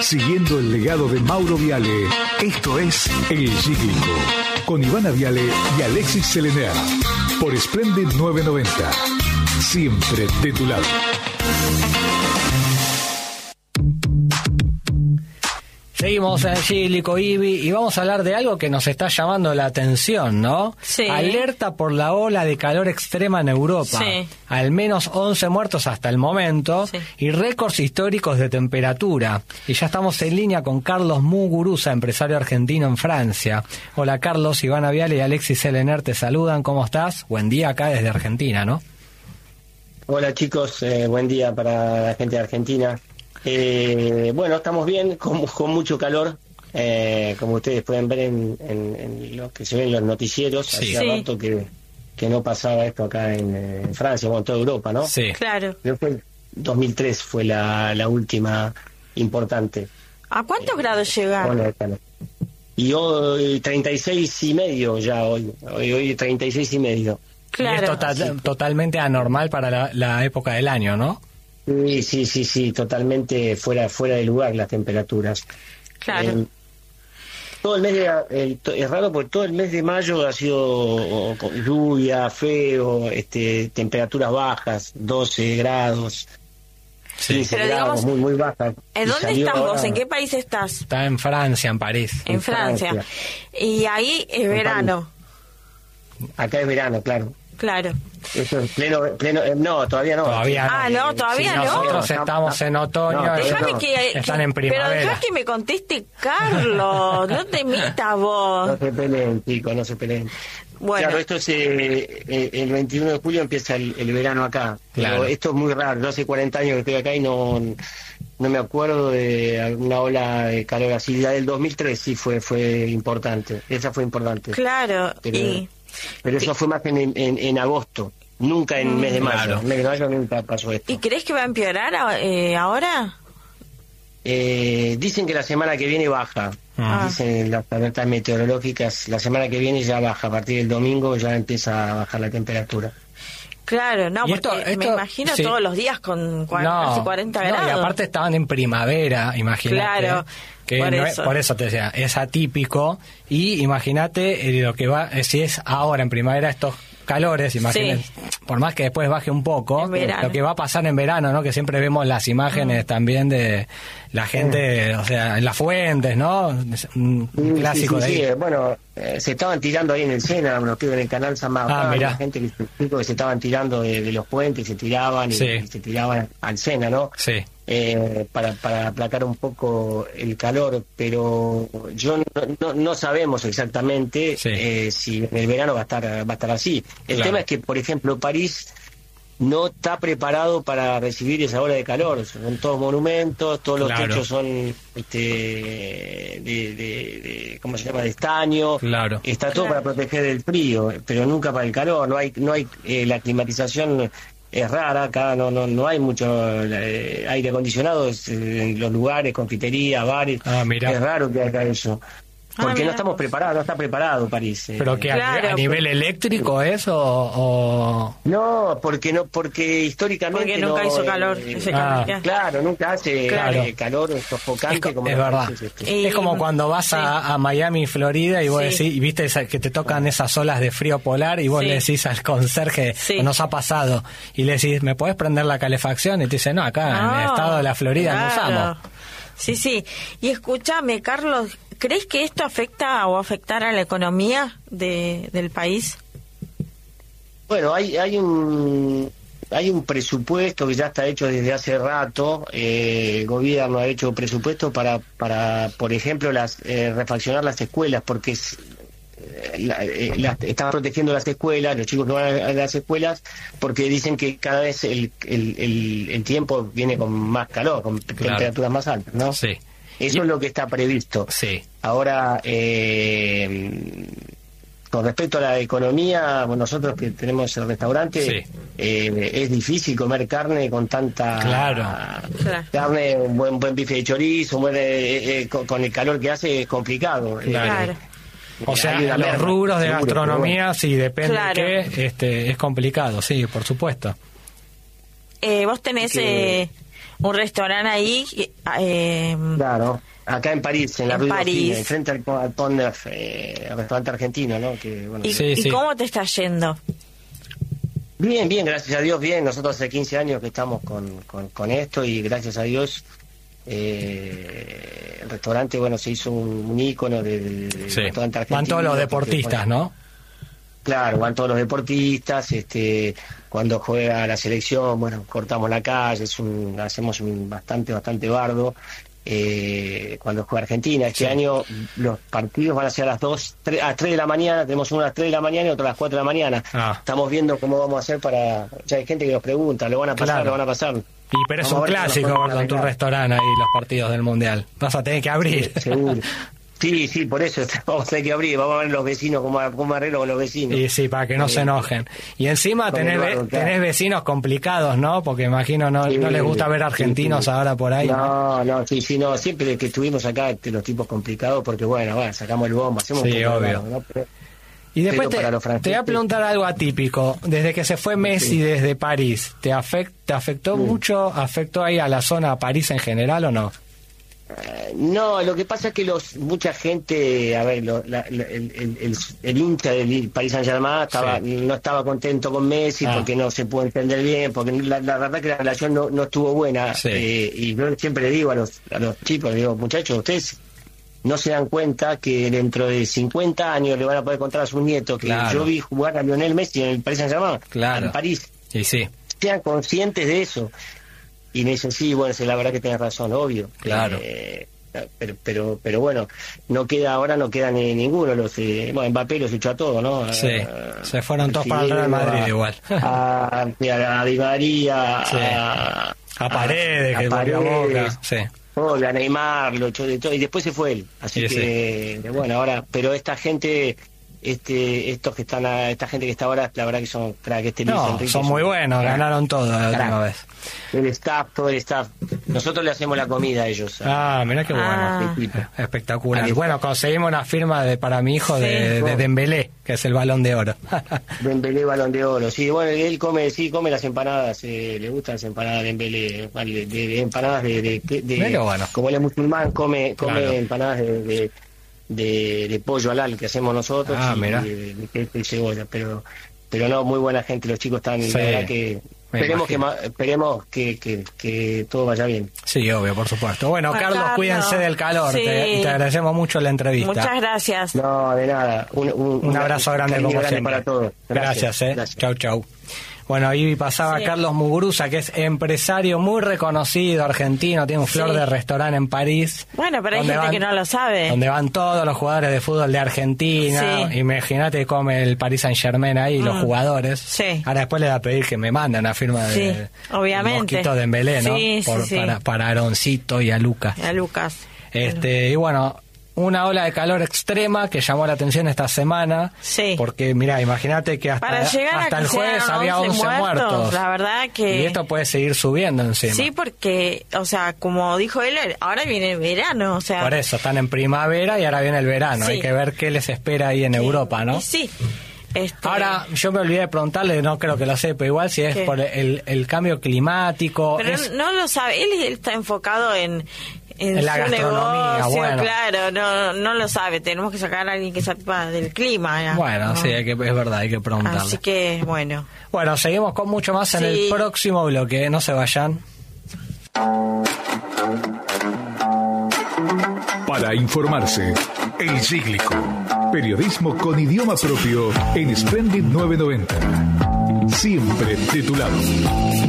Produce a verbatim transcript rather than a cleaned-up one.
Siguiendo el legado de Mauro Viale, esto es El Cíclico, con Ivana Viale y Alexis Selener, por Splendid novecientos noventa. Siempre de tu lado. Seguimos en el Cíclico, Ibi, y vamos a hablar de algo que nos está llamando la atención, ¿no? Sí. Alerta por la ola de calor extrema en Europa. Sí. Al menos once muertos hasta el momento, Sí. y récords históricos de temperatura. Y ya estamos en línea con Carlos Muguruza, empresario argentino en Francia. Hola Carlos, Ivana Viale y Alexis Selener te saludan. ¿Cómo estás? Buen día acá desde Argentina, ¿no? Hola chicos, eh, buen día para la gente de Argentina. Eh, bueno, estamos bien, con, con mucho calor, eh, como ustedes pueden ver en, en, en lo que se ve en los noticieros. Sí. Hacía Sí. rato que, que no pasaba esto acá en, en Francia, bueno, en toda Europa, ¿no? Sí. Claro. Creo que dos mil tres fue la, la última importante. ¿A cuántos grados llega? ola de calor. Y hoy treinta y seis y medio ya, hoy, hoy, hoy treinta y seis y medio. Claro. Y es total- totalmente anormal para la, la época del año, ¿no? Sí, sí, sí, sí, totalmente fuera fuera de lugar las temperaturas. Claro. Eh, todo el mes de, el- to- es raro porque todo el mes de mayo ha sido o, o, con lluvia, feo, este, temperaturas bajas, doce grados, quince Pero grados, digamos, muy muy bajas. ¿En Y dónde salió estás vos? ahora- ¿En qué país estás? Está en Francia, en París. En En Francia. Francia. Y ahí es verano. Acá es verano, claro. Claro. Eso es pleno, pleno, eh, no, todavía no. Todavía Ah, no, todavía Si no. nosotros No, estamos en otoño, no, ellos Déjame no. que, están que- en Pero primavera. dejá que me conteste Carlos. No te mitas vos. No se peleen, chicos, no se peleen. Bueno. Claro, esto es eh, eh, el veintiuno de julio empieza el, el verano acá. Pero Claro. esto es muy raro. Yo hace cuarenta años que estoy acá y no no me acuerdo de alguna ola de calor así. La del dos mil tres sí fue fue importante. Esa fue importante. Claro. Pero, Y pero eso fue más en, en, en agosto. Nunca en el mes de mayo. Claro. En el mes de mayo nunca pasó esto. ¿Y crees que va a empeorar eh, ahora? Eh, dicen que la semana que viene baja. Ah. Dicen las alertas meteorológicas, la semana que viene ya baja. A partir del domingo ya empieza a bajar la temperatura. Claro, no, Y porque esto- esto- me imagino sí. todos los días con cua- casi cuarenta no, grados. y aparte estaban en primavera, imagínate. Claro, que por no es- eso. por eso te decía, es atípico. Y imagínate eh, lo que va, eh, si es ahora en primavera estos calores, imagínate, por más que después baje un poco, En verano. lo que va a pasar en verano, ¿no? Que siempre vemos las imágenes también de la gente, o sea, en las fuentes, ¿no? Es un Sí, clásico sí, sí, de sí, ahí. eh, bueno, eh, se estaban tirando ahí en el Sena, unos pibes en el canal San Martín, Ah, mirá. la gente que, chicos que se estaban tirando de, de los puentes, se tiraban y, Sí. y se tiraban al Sena, ¿no? Sí. Eh, para, para aplacar un poco el calor, pero yo no, no, no sabemos exactamente Sí. eh, si en el verano va a estar va a estar así. El Claro. tema es que, por ejemplo, París no está preparado para recibir esa ola de calor. Son todos monumentos, todos los Claro. techos son este, de, de, de- ¿cómo se llama? De estaño. Claro. Está todo Claro. para proteger del frío, pero nunca para el calor. No hay, no hay eh, la climatización es rara acá, no, no, no hay mucho eh, aire acondicionado es, eh, en los lugares, confitería, bares. Ah, mirá. Es raro que haga eso. Ah, Porque mirá no estamos vos. preparados, no está preparado París. eh. Pero que a- Claro, a, nivel eléctrico es o, o- No, porque no, porque históricamente Porque nunca no, hizo calor. eh, ese ah, calor. Claro, nunca hace Claro. eh, calor es, sofocante co- como es los verdad. países, este. Y- Es como cuando vas sí. a, a Miami, Florida, y vos Sí. decís, y viste esa- que te tocan esas olas de frío polar, y vos Sí. le decís al conserje, Sí. nos ha pasado, y le decís, ¿me podés prender la calefacción? Y te dice, no, acá en el No, estado de la Florida no claro. usamos. Sí, sí. Y escúchame, Carlos, ¿crees que esto afecta o afectará a la economía de, del país? Bueno, hay, hay un hay un presupuesto que ya está hecho desde hace rato. Eh, el gobierno ha hecho presupuesto para, para por ejemplo, las eh, refaccionar las escuelas, porque es, eh, la- eh, las- están protegiendo las escuelas, los chicos que van a, a las escuelas, porque dicen que cada vez el, el, el, el tiempo viene con más calor, con temperaturas más altas, ¿no? Sí. Eso es lo que está previsto. Sí. Ahora, eh, con respecto a la economía, bueno, nosotros que tenemos el restaurante, Sí. eh, es difícil comer carne con tanta Claro. Claro. carne, un buen buen bife de chorizo, un buen, eh, eh, con, con el calor que hace es complicado. Claro. Claro. Eh, O sea, hay una los merma, rubros de seguro, pero gastronomía, bueno. sí, depende Claro. de qué, este, es complicado, sí, por supuesto. Eh, vos tenés Que- eh, un restaurante ahí. Eh, claro, acá en París, en la en Rue París. Dauphine, frente al, al Pont Neuf, eh, el restaurante argentino, ¿no? Que, bueno, ¿Y, Sí, ¿y sí. cómo te está yendo? Bien, bien, gracias a Dios, bien. Nosotros hace quince años que estamos con, con, con esto y gracias a Dios eh, el restaurante, bueno, se hizo un, un ícono del de, Sí. restaurante argentino. Van todos los porque, deportistas, bueno, ¿no? Claro, van todos los deportistas, este, cuando juega la selección, bueno, cortamos la calle, es un, hacemos un bastante, bastante bardo. Eh, cuando juega Argentina, este Sí. año los partidos van a ser a las dos, tres, a las tres de la mañana, tenemos uno a las tres de la mañana y otro a las cuatro de la mañana. Ah. Estamos viendo cómo vamos a hacer para, ya hay gente que nos pregunta, ¿lo van a pasar, Claro. lo van a pasar? Y pero es Vamos un a ver si nos clásico, podemos Gordo, en tu arreglar. restaurante ahí los partidos del Mundial. Vas a tener que abrir. Seguro. Sí, sí, por eso vamos a tener que abrir, vamos a ver los vecinos, cómo, cómo arreglo con los vecinos. Y sí, para que no se enojen. Y encima Con tenés, el ve- barro, claro. tenés vecinos complicados, ¿no? Porque imagino no, Sí, no les gusta ver sí, argentinos sí. ahora por ahí. No, no, sí, sí, no, siempre que estuvimos acá, este, los tipos complicados, porque bueno, bueno, sacamos el bombo, hacemos Sí, un poco de obvio. barro, ¿no? Pero- Y después pero te, para los te voy a franceses- preguntar algo atípico. Desde que se fue Messi Sí. desde París, ¿te, afect, te afectó Sí. mucho? ¿Afectó ahí a la zona París en general o no? Eh, No, lo que pasa es que los mucha gente, a ver, lo- la- la- el, el, el, el hincha del Paris Saint-Germain estaba, Sí. no estaba contento con Messi Ah. porque no se pudo entender bien, porque la, la verdad que la relación no, no estuvo buena. Sí. Eh, y yo siempre le digo a los, a los chicos, le digo, muchachos, ustedes no se dan cuenta que dentro de cincuenta años le van a poder contar a sus nietos que Claro. yo vi jugar a Lionel Messi en el Paris Saint-Germain, Claro. en París. Y sí, Sean conscientes de eso. Y me dicen, sí, bueno, sí, la verdad que tenés razón, obvio. Claro. Eh, pero, pero pero bueno, no queda ahora, no queda ni ninguno. Los, eh, bueno, Mbappé los echó a todos, ¿no? sí. A- Se fueron todos a para el Real Fideo, Madrid a- igual. A, a, a Di María, Sí. a, A Paredes, a que volvió a Paredes, Boca. Sí. todo, a Neymar, lo echó de todo, y después se fue él. Así Sí, que, bueno, ahora, pero esta gente, este estos que están, a- esta gente que está ahora, la verdad que son crack, este Luis No, Enrique son es muy un buenos, crack. ganaron todo la última Crack. vez. El staff, todo el staff. Nosotros le hacemos la comida a ellos. a- Ah, mirá qué bueno. Ah. equipo. Espectacular. Ahí está. Bueno, conseguimos una firma de para mi hijo de, Sí. de Dembélé, que es el Balón de Oro. Dembélé, Balón de Oro. Sí, bueno, él come, sí, come las empanadas. Eh, le gustan las empanadas de Dembélé. vale, De, de- de empanadas de, de, de- Mirá qué bueno. como él es musulmán, come, come Claro. empanadas de, de, de, de pollo halal que hacemos nosotros. Ah, y mirá. de, de queso y cebolla. Pero, pero no, muy buena gente. Los chicos están, Sí, la verdad que me esperemos que, imagino. ma- esperemos que, que, que todo vaya bien. Sí, obvio, por supuesto. Bueno, Ah, Carlos, Carlos. cuídense del calor. Sí. Te, te agradecemos mucho la entrevista. Muchas gracias. No, de nada. Un, un, Un abrazo grande cariño como grande siempre. para todos. Gracias, eh. Gracias. Chau, chau. Bueno, ahí pasaba Sí. Carlos Muguruza, que es empresario muy reconocido, argentino, tiene un flor Sí. de restaurante en París. Bueno, pero hay donde gente van- que no lo sabe. Donde van todos los jugadores de fútbol de Argentina. Sí. Imagínate que come el Paris Saint Germain ahí, los Mm. jugadores. Sí. Ahora después le va a pedir que me manden una firma de Sí, de obviamente. Mosquito Dembélé, ¿no? Sí, sí, Por- sí. Para, para Aroncito y a Lucas. A Lucas. Este, y bueno, una ola de calor extrema que llamó la atención esta semana. Sí. Porque, mira, imagínate que hasta, Para llegar a hasta que el jueves sean había once once muertos. muertos, la verdad que- Y esto puede seguir subiendo encima. Sí, porque, o sea, como dijo él, ahora viene el verano, o sea... Por eso, están en primavera y ahora viene el verano. Sí. Hay que ver qué les espera ahí en que- Europa, ¿no? y Sí. Este, Ahora, yo me olvidé de preguntarle, no creo que lo sepa igual, si es ¿Qué? por el, el cambio climático. Pero es- no lo sabe, él, él está enfocado en, en, En la su gastronomía, negocio, bueno. claro, no, no lo sabe, tenemos que sacar a alguien que sepa del clima. ya, Bueno, ¿no? sí, hay que, es verdad, hay que preguntarle. Así que, bueno. Bueno, seguimos con mucho más en Sí. el próximo bloque, no se vayan. Para informarse, El Cíclico. Periodismo con idioma propio en Splendid novecientos noventa. Siempre de tu lado.